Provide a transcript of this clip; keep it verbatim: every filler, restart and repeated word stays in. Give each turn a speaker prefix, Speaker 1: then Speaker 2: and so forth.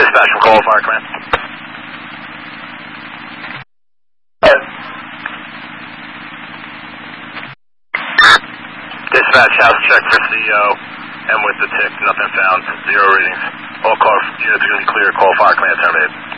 Speaker 1: Dispatch from Call Fire Command. Dispatch, house check for C O, and with the tick, nothing found, zero readings. All call units are going to be clear, Call Fire Command terminated.